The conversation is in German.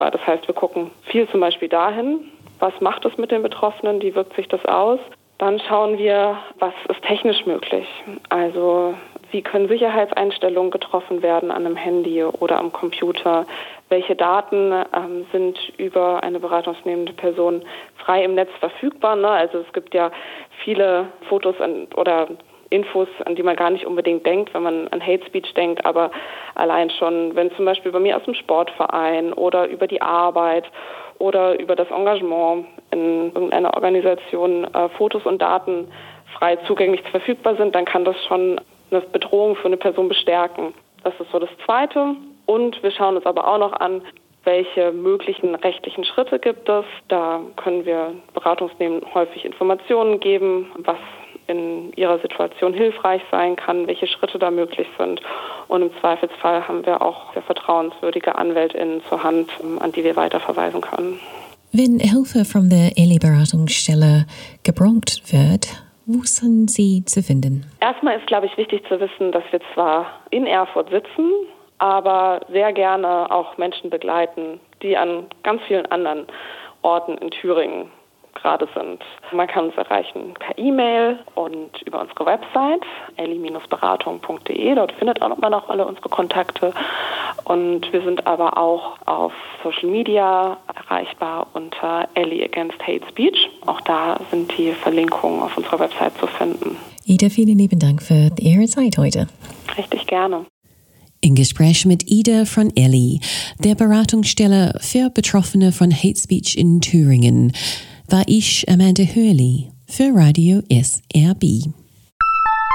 Das heißt, wir gucken viel zum Beispiel dahin, was macht es mit den Betroffenen, wie wirkt sich das aus. Dann schauen wir, was ist technisch möglich. Also wie können Sicherheitseinstellungen getroffen werden an einem Handy oder am Computer? Welche Daten sind über eine beratungsnehmende Person frei im Netz verfügbar? Ne? Also es gibt ja viele Fotos oder Infos, an die man gar nicht unbedingt denkt, wenn man an Hate Speech denkt, aber allein schon, wenn zum Beispiel bei mir aus dem Sportverein oder über die Arbeit oder über das Engagement in irgendeiner Organisation Fotos und Daten frei zugänglich verfügbar sind, dann kann das schon eine Bedrohung für eine Person bestärken. Das ist so das Zweite. Und wir schauen uns aber auch noch an, welche möglichen rechtlichen Schritte gibt es. Da können wir Beratungsnehmenden häufig Informationen geben, was in ihrer Situation hilfreich sein kann, welche Schritte da möglich sind. Und im Zweifelsfall haben wir auch sehr vertrauenswürdige AnwältInnen zur Hand, an die wir weiterverweisen können. Wenn Hilfe von der Elli-Beratungsstelle gebraucht wird, wo sind Sie zu finden? Erstmal ist, glaube ich, wichtig zu wissen, dass wir zwar in Erfurt sitzen, aber sehr gerne auch Menschen begleiten, die an ganz vielen anderen Orten in Thüringen gerade sind. Man kann uns erreichen per E-Mail und über unsere Website elli-beratung.de. Dort findet man auch alle unsere Kontakte. Und wir sind aber auch auf Social Media erreichbar unter Elli Against Hate Speech. Auch da sind die Verlinkungen auf unserer Website zu finden. Ida, vielen lieben Dank für Ihre Zeit heute. Richtig gerne. Im Gespräch mit Ida von Elli, der Beratungsstelle für Betroffene von Hate Speech in Thüringen, war ich Amanda Hurley für Radio SRB.